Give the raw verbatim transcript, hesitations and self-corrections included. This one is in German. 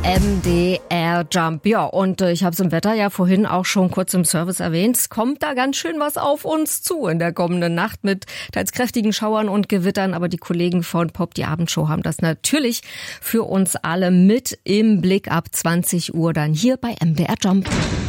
M D R Jump. Ja, und äh, ich habe es im Wetter ja vorhin auch schon kurz im Service erwähnt. Es kommt da ganz schön was auf uns zu in der kommenden Nacht mit teils kräftigen Schauern und Gewittern. Aber die Kollegen von Pop, die Abendshow, haben das natürlich für uns alle mit im Blick ab zwanzig Uhr dann hier bei M D R Jump.